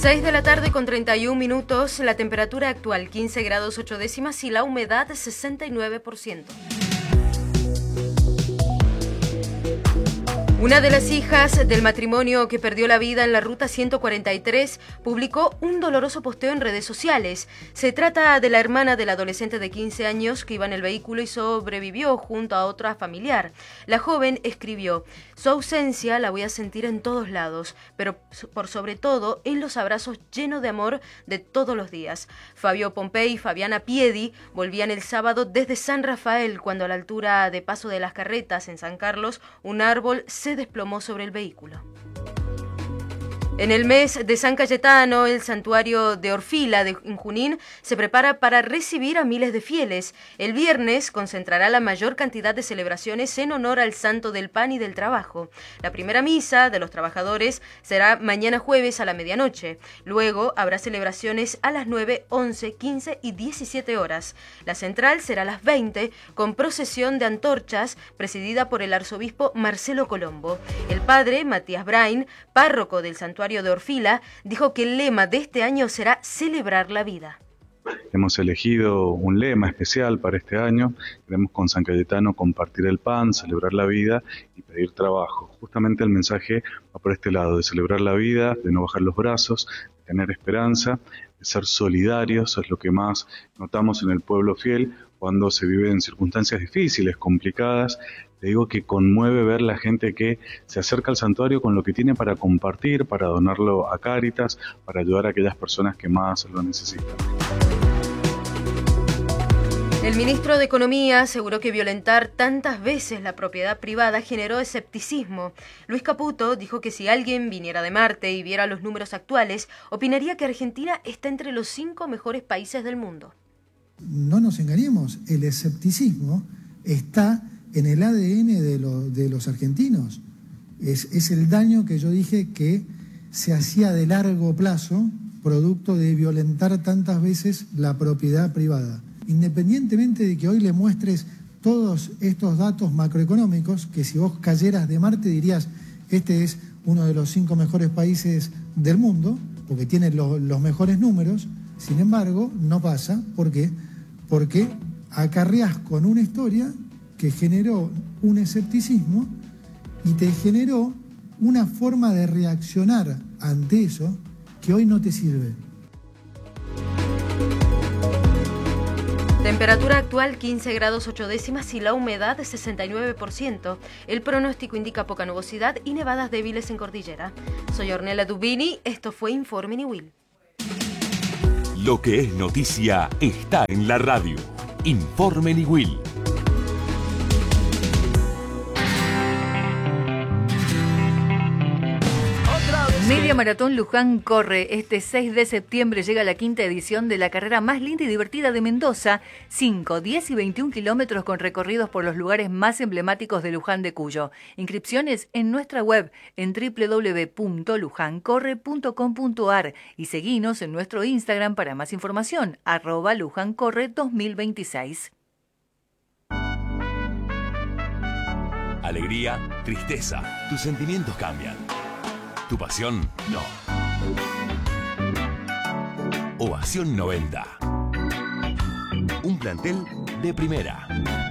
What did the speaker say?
6 de la tarde con 31 minutos, la temperatura actual 15 grados 8 décimas y la humedad 69%. Una de las hijas del matrimonio que perdió la vida en la ruta 143 publicó un doloroso posteo en redes sociales. Se trata de la hermana del adolescente de 15 años que iba en el vehículo y sobrevivió junto a otra familiar. La joven escribió: "Su ausencia la voy a sentir en todos lados, pero por sobre todo en los abrazos llenos de amor de todos los días". Fabio Pompey y Fabiana Piedi volvían el sábado desde San Rafael cuando a la altura de Paso de las Carretas en San Carlos un árbol se desplomó sobre el vehículo. En el mes de San Cayetano, el santuario de Orfila en Junín se prepara para recibir a miles de fieles. El viernes concentrará la mayor cantidad de celebraciones en honor al santo del pan y del trabajo. La primera misa de los trabajadores será mañana jueves a la medianoche. Luego habrá celebraciones a las 9, 11, 15 y 17 horas. La central será a las 20 con procesión de antorchas presidida por el arzobispo Marcelo Colombo. El padre Matías Brain, párroco del santuario de Orfila, dijo que el lema de este año será celebrar la vida. Hemos elegido un lema especial para este año. Queremos con San Cayetano compartir el pan, celebrar la vida y pedir trabajo. Justamente el mensaje va por este lado, de celebrar la vida, de no bajar los brazos, de tener esperanza, de ser solidarios. Es lo que más notamos en el pueblo fiel cuando se vive en circunstancias difíciles, complicadas. Te digo que conmueve ver la gente que se acerca al santuario con lo que tiene para compartir, para donarlo a Cáritas, para ayudar a aquellas personas que más lo necesitan. El ministro de Economía aseguró que violentar tantas veces la propiedad privada generó escepticismo. Luis Caputo dijo que si alguien viniera de Marte y viera los números actuales, opinaría que Argentina está entre los 5 mejores países del mundo. No nos engañemos, el escepticismo está en el ADN de los argentinos. Es el daño que yo dije que se hacía de largo plazo, producto de violentar tantas veces la propiedad privada. Independientemente de que hoy le muestres todos estos datos macroeconómicos, que si vos cayeras de Marte dirías, este es uno de los 5 mejores países del mundo, porque tiene los mejores números, sin embargo, no pasa. ¿Por qué? Porque acarreás con una historia que generó un escepticismo y te generó una forma de reaccionar ante eso que hoy no te sirve. Temperatura actual 15 grados 8 décimas y la humedad 69%. El pronóstico indica poca nubosidad y nevadas débiles en cordillera. Soy Ornella Dubini, esto fue Informe Niwil. Lo que es noticia está en la radio. Informe Niwil. Media Maratón Luján corre. Este 6 de septiembre llega la 5ª edición de la carrera más linda y divertida de Mendoza. 5, 10 y 21 kilómetros con recorridos por los lugares más emblemáticos de Luján de Cuyo. Inscripciones en nuestra web en www.lujancorre.com.ar y seguinos en nuestro Instagram para más información, @lujancorre2026. Alegría, tristeza, tus sentimientos cambian. Tu pasión, no. Ovación 90. Un plantel de primera.